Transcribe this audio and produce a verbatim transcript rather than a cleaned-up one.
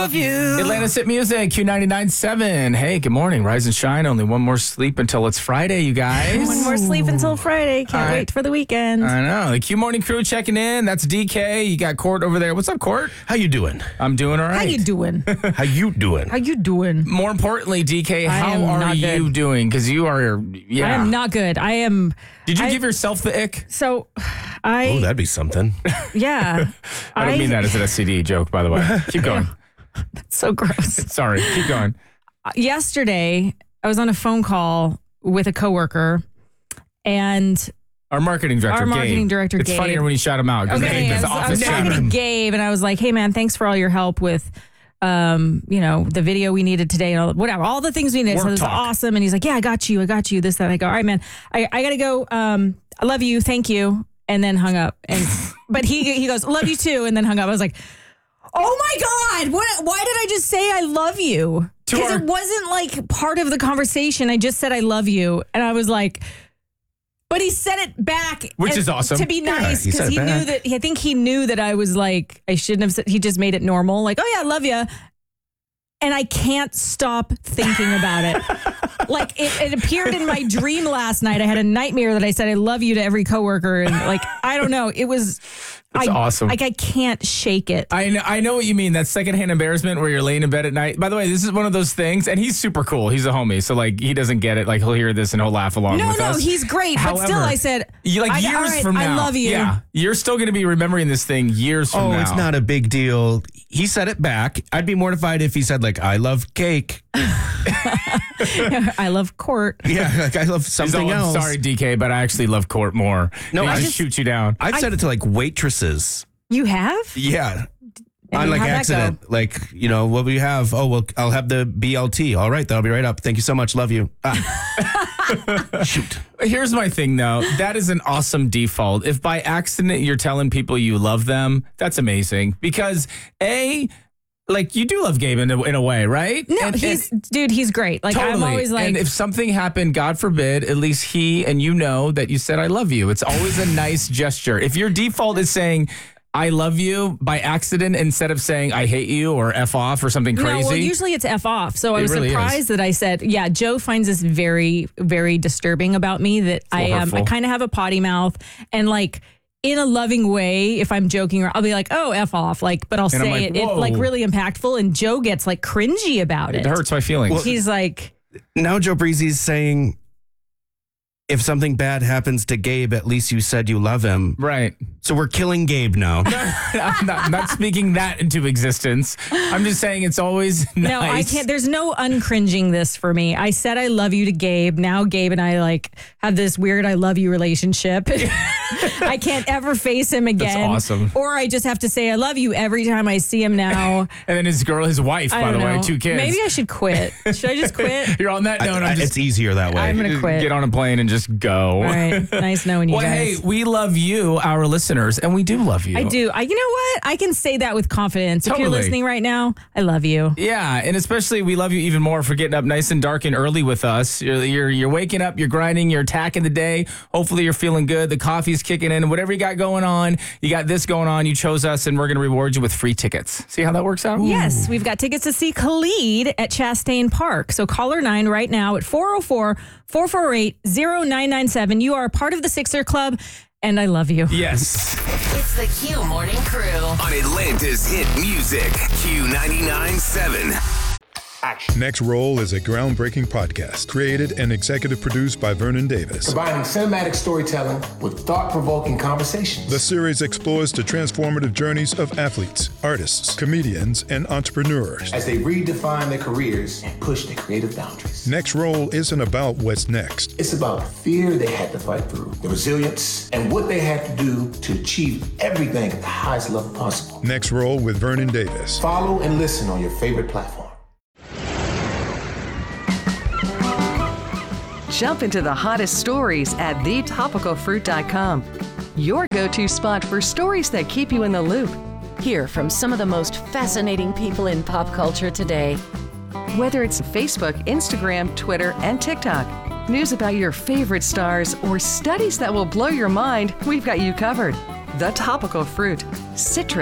Love you. Atlanta Sit Music, Q ninety-nine point seven. Hey, good morning. Rise and shine. Only one more sleep until it's Friday, you guys. One more sleep until Friday. Can't I, wait for the weekend. I know. The Q Morning crew checking in. That's D K. You got Court over there. What's up, Court? How you doing? I'm doing all right. How you doing? How you doing? How you doing? More importantly, D K, I how am are not you good. doing? Because you are, yeah. I am not good. I am. Did you I, give yourself the ick? So, I. Oh, that'd be something. Yeah. I don't mean that as an S T D joke, by the way. Keep going. That's so gross. Sorry. Keep going. Yesterday, I was on a phone call with a coworker, and Our marketing director, Our marketing Gabe. director, It's Gabe. funnier when you shout him out. 'Cause okay, Gabe I is was, the I office was talking chairman. to Gabe, and I was like, "Hey, man, thanks for all your help with." Um, you know, the video we needed today, and all, whatever, all the things we needed. Work So it was talk. awesome. And he's like, yeah, I got you. I got you. This, that. I go, all right, man, I, I got to go. Um, I love you. Thank you. And then hung up. And, but he, he goes, love you too. And then hung up. I was like, oh my God, what, why did I just say I love you? To Because our- it wasn't like part of the conversation. I just said I love you. And I was like, but he said it back. Which and- is awesome. To be nice, he said because it he, knew back. that, I think he knew that I was like, I shouldn't have said, he just made it normal. Like, oh yeah, I love you. And I can't stop thinking about it. Like it, it appeared in my dream last night. I had a nightmare that I said I love you to every coworker, and like I don't know, it was. That's I, awesome. Like I can't shake it. I know, I know what you mean. That secondhand embarrassment where you're laying in bed at night. By the way, this is one of those things, and he's super cool. He's a homie, so like he doesn't get it. Like he'll hear this and he'll laugh along no, with no, us. he's great. But still, However, I said, You like I, years all right, from now. I love you. Yeah, you're still going to be remembering this thing years from Oh, now. it's not a big deal. He said it back. I'd be mortified if he said, like, I love cake. I love Court. Yeah, like, I love He's something all, I'm else. sorry, D K, but I actually love Court more. No, They I just, just- shoot you down. I've said it to, like, waitresses. You have? Yeah. And On, like, how'd that accident. Like, you know, what will you have? Oh, well, I'll have the B L T. All right, then I'll be right up. Thank you so much. Love you. Ah. Shoot. Here's my thing, though. That is an awesome default. If by accident you're telling people you love them, that's amazing. Because, A, like, you do love Gabe in a, in a way, right? No, And- he's and- dude. He's great. Like Totally. I'm always like, and if something happened, God forbid, at least he and you know that you said, I love you. It's always a nice gesture. If your default is saying, I love you by accident instead of saying, I hate you or F off or something crazy. no, well, usually it's F off. So I It was really surprised that I said, yeah, Joe finds this very, very disturbing about me that I little am. I hurtful. kind of have a potty mouth, and like in a loving way, if I'm joking, or I'll be like, oh, F off. Like, but I'll And I'm say like, it, it like whoa. really impactful. And Joe gets like cringy about it. It hurts my feelings. He's like, Now Joe Breezy's saying, if something bad happens to Gabe, at least you said you love him. right. So we're killing Gabe now. I'm not, I'm not speaking that into existence. I'm just saying it's always nice. no, I can't. There's no uncringing this for me. I said I love you to Gabe. Now Gabe and I like have this weird I love you relationship. I can't ever face him again. awesome. Or I just have to say I love you every time I see him now. And then his girl, his wife, I by the don't way, know. two kids. Maybe I should quit. Should I just quit? You're on that note. I- I'm just it's easier that way. I'm gonna quit. get on a plane and just go. All right. Nice knowing you Well, guys. hey, we love you, our listeners, and we do love you. I do. I, you know what? I can say that with confidence. If you're Totally. listening right now, I love you. Yeah, and especially we love you even more for getting up nice and dark and early with us. You're you're, you're waking up, you're grinding, you're attacking the day. Hopefully you're feeling good. The coffee's kicking in. Whatever you got going on, you got this going on. You chose us, and we're going to reward you with free tickets. See how that works out? Yes, we've got tickets to see Khalid at Chastain Park. So caller nine right now at four oh four, four four eight, oh nine nine seven. You are a part of the Sixer Club, and I love you. Yes. It's the Q Morning Crew. On Atlanta's hit music, Q ninety-nine point seven. Next Roll is a groundbreaking podcast created and executive produced by Vernon Davis. Combining cinematic storytelling with thought-provoking conversations. The series explores the transformative journeys of athletes, artists, comedians, and entrepreneurs. As they redefine their careers and push their creative boundaries. Next Roll isn't about what's next. It's about the fear they had to fight through, the resilience, and what they had to do to achieve everything at the highest level possible. Next Roll with Vernon Davis. Follow and listen on your favorite platform. Jump into the hottest stories at the topical fruit dot com. Your go-to spot for stories that keep you in the loop. Hear from some of the most fascinating people in pop culture today. Whether it's Facebook, Instagram, Twitter, and TikTok, news about your favorite stars, or studies that will blow your mind, we've got you covered. The Topical Fruit. Citrus.